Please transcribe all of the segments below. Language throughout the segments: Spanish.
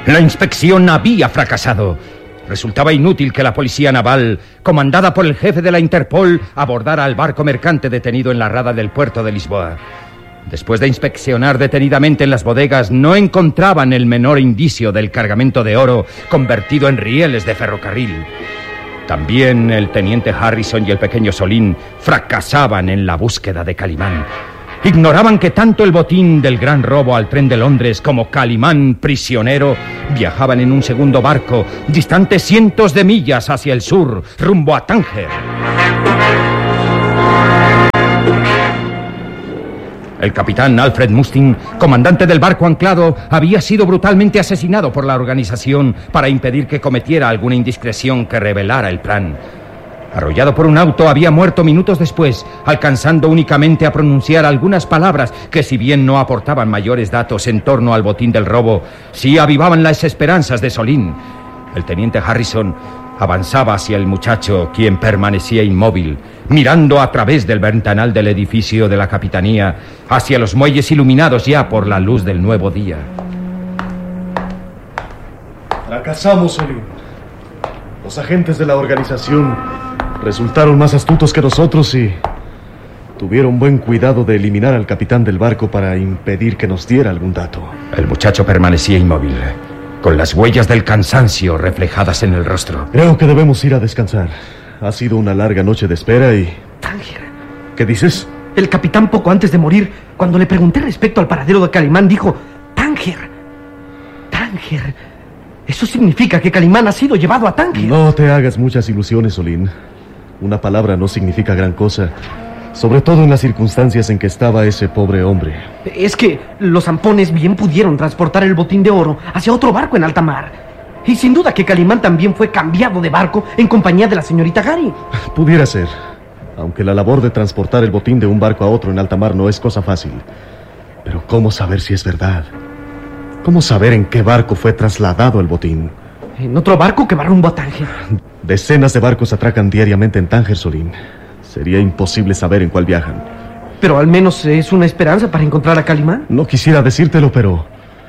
La inspección había fracasado. Resultaba inútil que la policía naval, comandada por el jefe de la Interpol, abordara al barco mercante detenido en la rada del puerto de Lisboa. Después de inspeccionar detenidamente en las bodegas, no encontraban el menor indicio del cargamento de oro convertido en rieles de ferrocarril. También el teniente Harrison y el pequeño Solín fracasaban en la búsqueda de Calimán. Ignoraban que tanto el botín del gran robo al tren de Londres como Calimán prisionero viajaban en un segundo barco, distante cientos de millas hacia el sur, rumbo a Tánger. El capitán Alfred Mustin, comandante del barco anclado, había sido brutalmente asesinado por la organización para impedir que cometiera alguna indiscreción que revelara el plan. Arrollado por un auto, había muerto minutos después, alcanzando únicamente a pronunciar algunas palabras que, si bien no aportaban mayores datos en torno al botín del robo, sí avivaban las esperanzas de Solín. El teniente Harrison avanzaba hacia el muchacho, quien permanecía inmóvil, mirando a través del ventanal del edificio de la capitanía hacia los muelles iluminados ya por la luz del nuevo día. Fracasamos, Solín. Los agentes de la organización resultaron más astutos que nosotros y tuvieron buen cuidado de eliminar al capitán del barco para impedir que nos diera algún dato. El muchacho permanecía inmóvil, con las huellas del cansancio reflejadas en el rostro. Creo que debemos ir a descansar. Ha sido una larga noche de espera y... Tánger. ¿Qué dices? El capitán, poco antes de morir, cuando le pregunté respecto al paradero de Calimán, dijo: Tánger. Tánger. Eso significa que Calimán ha sido llevado a Tánger. No te hagas muchas ilusiones, Solín. Una palabra no significa gran cosa, sobre todo en las circunstancias en que estaba ese pobre hombre. Es que los zampones bien pudieron transportar el botín de oro hacia otro barco en alta mar. Y sin duda que Calimán también fue cambiado de barco en compañía de la señorita Gary. Pudiera ser, aunque la labor de transportar el botín de un barco a otro en alta mar no es cosa fácil. Pero ¿cómo saber si es verdad? ¿Cómo saber en qué barco fue trasladado el botín? En otro barco que va rumbo a Tánger. Decenas de barcos atracan diariamente en Tánger, Solín. Sería imposible saber en cuál viajan. Pero al menos es una esperanza para encontrar a Calimán. No quisiera decírtelo, pero...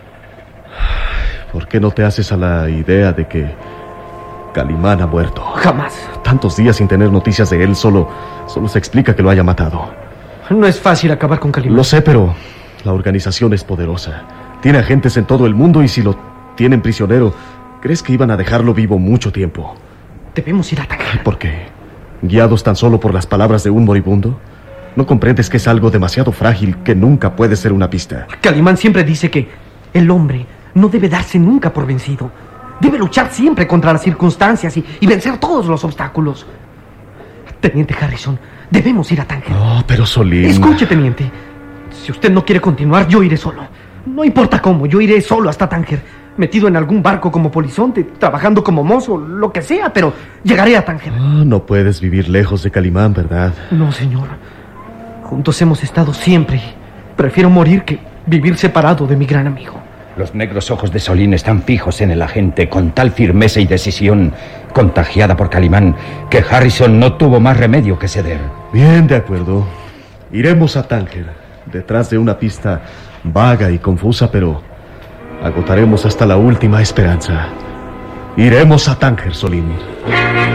¿por qué no te haces a la idea de que Calimán ha muerto? Jamás. Tantos días sin tener noticias de él, solo se explica que lo haya matado. No es fácil acabar con Calimán. Lo sé, pero la organización es poderosa. Tiene agentes en todo el mundo y si lo tienen prisionero, ¿crees que iban a dejarlo vivo mucho tiempo? Debemos ir a Tánger. ¿Por qué? ¿Guiados tan solo por las palabras de un moribundo? ¿No comprendes que es algo demasiado frágil que nunca puede ser una pista? Calimán siempre dice que el hombre no debe darse nunca por vencido. Debe luchar siempre contra las circunstancias y vencer todos los obstáculos. Teniente Harrison, debemos ir a Tánger. No, pero Solín... Escuche, teniente. Si usted no quiere continuar, yo iré solo. No importa cómo, yo iré solo hasta Tánger. Metido en algún barco como polizonte, trabajando como mozo, lo que sea, pero llegaré a Tánger. No puedes vivir lejos de Calimán, ¿verdad? No, señor. Juntos hemos estado siempre. Prefiero morir que vivir separado de mi gran amigo. Los negros ojos de Solín están fijos en el agente con tal firmeza y decisión, contagiada por Calimán, que Harrison no tuvo más remedio que ceder. Bien, de acuerdo. Iremos a Tánger, detrás de una pista vaga y confusa, pero agotaremos hasta la última esperanza. Iremos a Tánger, Solín.